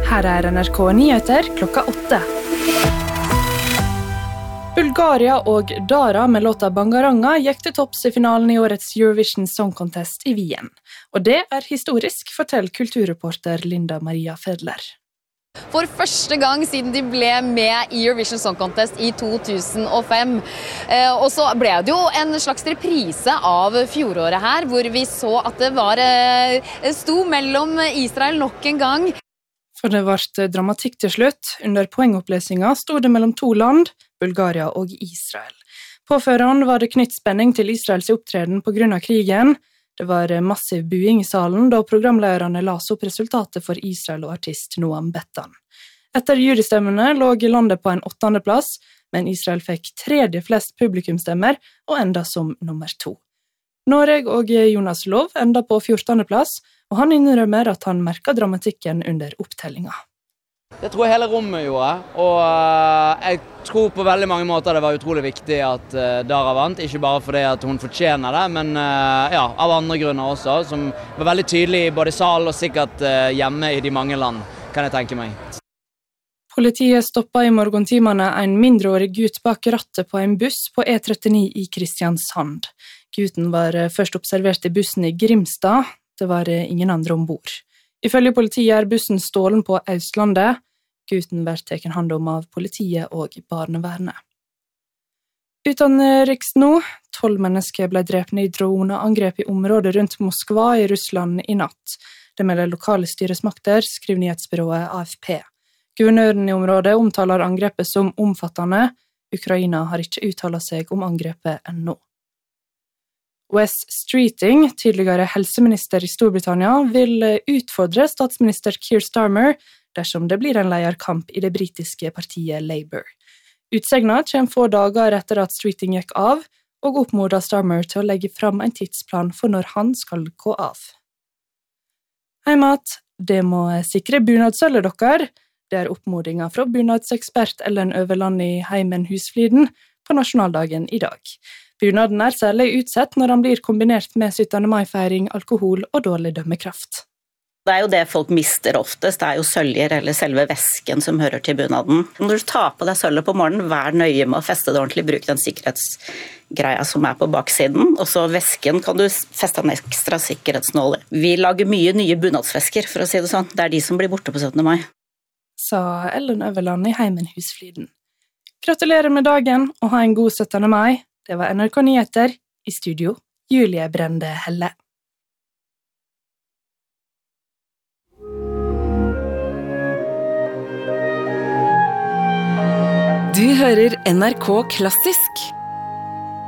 Her NRK Nyheter klokka 8. Bulgaria og Dara med låta Bangaranga gikk til topps i finalen i årets Eurovision Song Contest i Wien. Og det historisk, forteller kulturreporter Linda Maria Fedler. For første gang siden de ble med i Eurovision Song Contest i 2005. Og så ble det jo en slags reprise av fjoråret her, hvor vi så at det sto mellom Israel nok en gang. For det ble dramatikk til slutt. Under poengopplesninga sto det mellom to land, Bulgaria og Israel. På forhånd var det knytt spenning til Israels opptreden på grunn av krigen. Det var massiv buing i salen da programlederne las opp resultatet for Israel og artist Noam Bettan. Etter jurystemmene lå landet på en 8. plass, men Israel fikk 3. flest publikumstemmer og enda som nummer 2. Noreg og Jonas Lov enda på 14. plass, og han innrømmer at han merket dramatikken under opptellinga. Det tror jeg hele rommet gjorde, og jeg tror på veldig mange måter det var utrolig viktig at Dara vant, ikke bare fordi at hun fortjener det, men av andre grunner også, som var veldig tydelig i både sal og sikkert hjemme i de mange land, kan jeg tenke meg. Politiet stoppet i morgentimene en mindreårig gutt bak rattet på en buss på E39 i Kristiansand. Gutten var først observert i bussen i Grimstad, det var ingen andre ombord. Ifølge politiet bussen stålen på Østlandet. Gutten blir tatt hånd om av politiet og barnevernet. Utenriks nå, 12 mennesker ble drepne i droneangrep i området rundt Moskva i Russland i natt. Det melder lokale styresmakter, skriver nyhetsbyrået AFP. Guvernøren i området omtaler angrepet som omfattende. Ukraina har ikke uttalt seg om angrepet ennå. Wes Streeting, tidligere helseminister i Storbritannia, vil utfordre statsminister Keir Starmer dersom det blir en leierkamp i det britiske partiet Labour. Utsegna kommer få dager etter at Streeting gikk av, og oppmoder Starmer til å legge fram en tidsplan for når han skal gå av. Heimat, det må sikre bunadsølvet dere. Det oppmodinga fra bunadsekspert Ellen Øverland i Heimen Husfliden på nasjonaldagen i dag. Bunaden særlig utsatt når han blir kombinert med 17. mai-feiring, alkohol og dårlig dømmekraft. Det jo det folk mister oftest, det jo søljer eller selve vesken som hører til bunaden. Når du tar på deg sølvet på morgenen, vær nøye med å feste det ordentlig, bruk den sikkerhetsgreia som på baksiden, og så vesken kan du feste en ekstra sikkerhetsnåle. Vi lager mye nye bunadsvesker, for å si det sånn. Det de som blir borte på 17. mai. Sa Ellen Øverland i Heimen Husfliden. Gratulerer med dagen, og ha en god 17. mai. Det var NRK Nyheter, i studio, Julie Brende Helle. Du hører NRK Klassisk.